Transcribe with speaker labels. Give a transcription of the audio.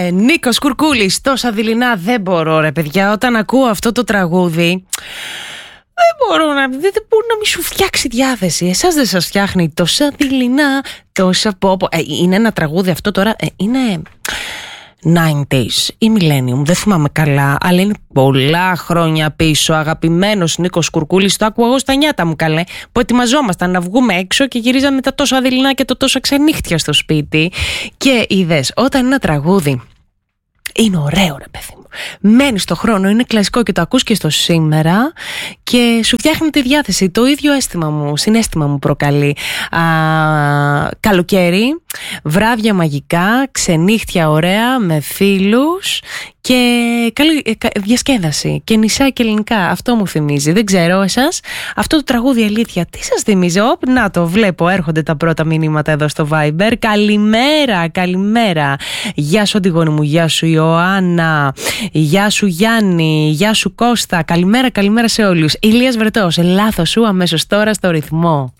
Speaker 1: Νίκος Κουρκούλης, τόσα δειλινά. Δεν μπορώ ρε παιδιά, όταν ακούω αυτό το τραγούδι δεν μπορώ να μην σου φτιάξει διάθεση. Εσάς δεν σας φτιάχνει τόσα δειλινά, τόσα πόπο. Είναι ένα τραγούδι αυτό τώρα, είναι 90s ή Millennium, δεν θυμάμαι καλά, αλλά είναι πολλά χρόνια πίσω. Αγαπημένος Νίκος Κουρκούλης, το άκουγα εγώ στα νιάτα μου, καλέ, που ετοιμαζόμασταν να βγούμε έξω και γυρίζαμε τα τόσα δειλινά και το τόσα ξενύχτια στο σπίτι. Και είδες, όταν ένα τραγούδι είναι ωραίο ρε παιδί μου, μένει στο χρόνο, είναι κλασικό και το ακούς και στο σήμερα και σου φτιάχνει τη διάθεση. Το ίδιο συναίσθημα μου προκαλεί. Καλοκαίρι, βράδια μαγικά, ξενύχτια ωραία με φίλους και καλή διασκέδαση και νησιά και ελληνικά. Αυτό μου θυμίζει. Δεν ξέρω εσάς, αυτό το τραγούδι αλήθεια τι σας θυμίζει? Να το βλέπω, έρχονται τα πρώτα μηνύματα εδώ στο Viber. Καλημέρα. Γεια σου Αντιγόνη μου, γεια σου Ιωάννα, γεια σου Γιάννη, γεια σου Κώστα. Καλημέρα σε όλους. Ηλίας Βρετός, λάθος σου αμέσως τώρα στο ρυθμό.